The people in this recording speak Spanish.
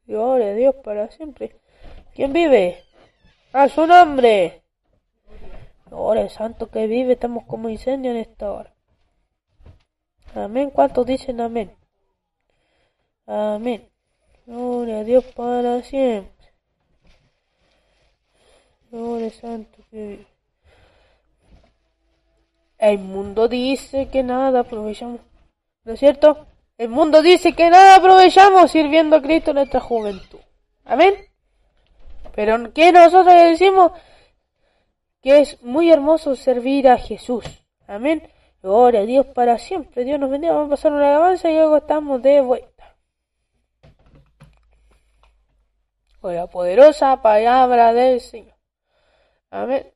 Gloria a Dios para siempre. ¿Quién vive? ¡A su nombre! Gloria al santo que vive, estamos como incendio en esta hora. Amén. ¿Cuántos dicen amén? Amén. Gloria a Dios para siempre. Gloria al santo que vive. El mundo dice que nada aprovechamos. ¿No es cierto? El mundo dice que nada aprovechamos sirviendo a Cristo en nuestra juventud. Amén. Pero que nosotros le decimos que es muy hermoso servir a Jesús. Amén. Gloria a Dios para siempre. Dios nos bendiga. Vamos a pasar una alabanza y luego estamos de vuelta. Con la poderosa palabra del Señor. Amén.